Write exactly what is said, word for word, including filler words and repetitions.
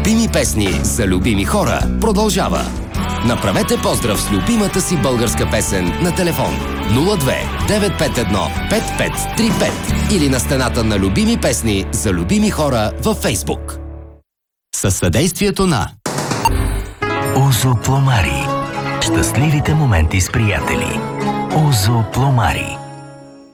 любими песни за любими хора продължава. Направете поздрав с любимата си българска песен на телефон нула две девет пет едно пет пет три пет или на стената на любими песни за любими хора във Фейсбук. Със съдействието на Озо Пломари. Щастливите моменти с приятели. Озо Пломари.